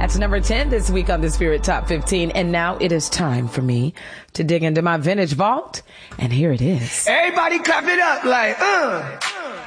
That's number 10 this week on the Spirit Top 15. And now it is time for me to dig into my vintage vault. And here it is. Everybody clap it up like,